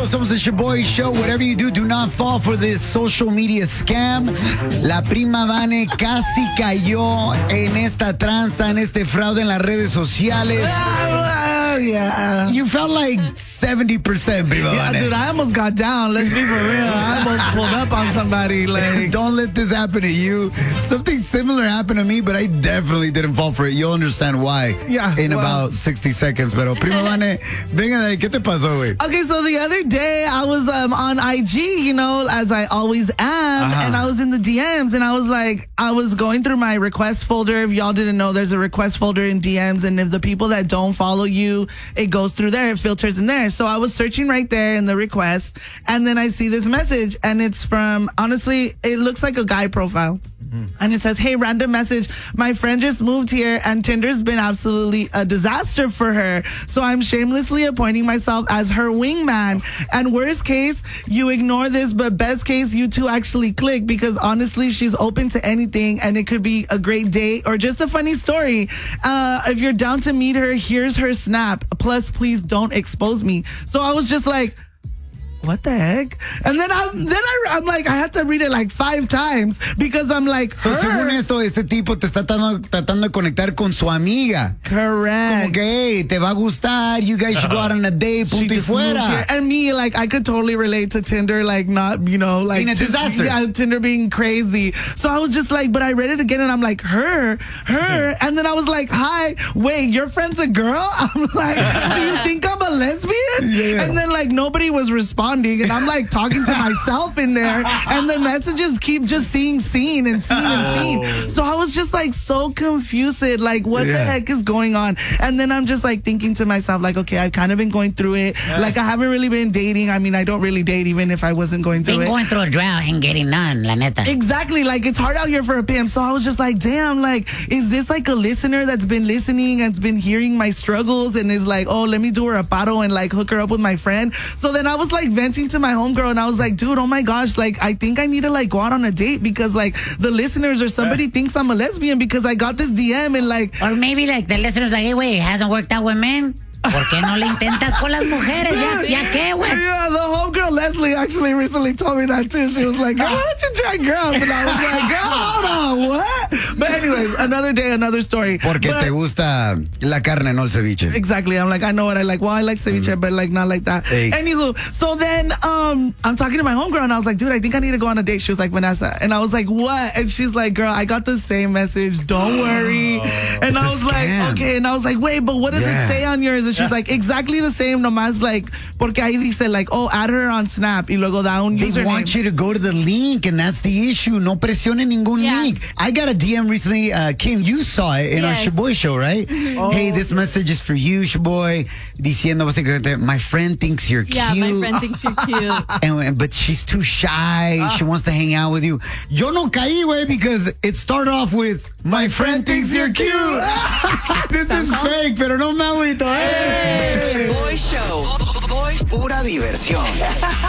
Somos the Shaboy Show. Whatever you do not fall for this social media scam. La prima Vane casi cayó en esta tranza, en este fraude en las redes sociales. Yeah. You felt like 70%, prima Yeah, Vane. dude, I almost got down. Let's be for real. I almost pulled up on somebody. Like, Don't let this happen to you. Something similar happened to me, but I definitely didn't fall for it. You'll understand why in about 60 seconds. Pero prima Vane, venga de ahí, ¿qué te pasó, güey? okay, so the other day I was on IG, you know, as I always am, and I was in the DMs, and I was going through my request folder. If y'all didn't know, there's a request folder in DMs, and if the people that don't follow you, it goes through there, it filters in there. So I was searching right there in the request, and then I see this message, and it's from, honestly, it looks like a guy profile. And it says, hey, random message. My friend just moved here and Tinder's been absolutely a disaster for her. So I'm shamelessly appointing myself as her wingman. And worst case, you ignore this, but best case, you two actually click because honestly, she's open to anything and it could be a great date or just a funny story. If you're down to meet her, here's her snap. Plus, please don't expose me. So I was just like, what the heck? And then I'm like, I had to read it like 5 times because I'm like, So, según esto, este tipo te está tratando de conectar con su amiga. Correct. Como que, hey, te va a gustar, you guys should go out on a date, She punto y just moved here. fuera. And me, like, I could totally relate to Tinder, like, not, you know, like. Being a disaster. Yeah, Tinder being crazy. So I was just like, but I read it again and I'm like, her. And then I was like, hi, wait, your friend's a girl? I'm like, do you think I'm a lesbian? Yeah. And then, like, nobody was responding. And I'm, like, talking to myself in there. And the messages keep just seeing scene. So I was just, like, so confused. Like, what the heck is going on? And then I'm just, like, thinking to myself, like, okay, I've kind of been going through it. Like, I haven't really been dating. I mean, I don't really date even if I wasn't going through Been it. going through a drought and getting none, la neta. Exactly. Like, it's hard out here for a pimp. So I was just like, damn, like, is this like a listener that's been listening and's been hearing my struggles and is like, oh, let me do her a paro and like hook her up with my friend. So then I was like venting to my homegirl and I was like, dude, oh my gosh, like, I think I need to like go out on a date because like the listeners or somebody thinks I'm a lesbian because I got this DM and like. Or maybe like the listeners like, hey, wait, it hasn't worked out with men. ¿Por qué no le intentas con las mujeres? ¿Ya qué, güey? Yeah, the homegirl Leslie actually recently told me that too. She was like, girl, why don't you try girls? And I was like, girl, hold on, what? But anyways, another day, another story. Porque te gusta la carne, no el ceviche. Exactly. I'm like, I know what I like. Well, I like ceviche, but like not like that. Hey. Anywho, so then I'm talking to my homegirl and I was like, dude, I think I need to go on a date. She was like, Vanessa. And I was like, what? And she's like, girl, I got the same message. Don't worry. And I was like, okay. And I was like, wait, but what does it say on yours? And she's like, exactly the same, nomás like, porque ahí dice like, oh, add her on Snap y luego da un username. They want you to go to the link, and that's the issue. No presione ningún link. I got a DM recently. Kim, you saw it in our Shaboy Show, right? Hey, this message is for you, Shaboy. Diciendo básicamente, my friend thinks you're cute. Yeah, my friend thinks you're cute. But she's too shy. She wants to hang out with you. Yo no caí, güey, because it started off with, my friend thinks you're cute. This is fake, pero no me agüito, Boy Show. Pura diversión.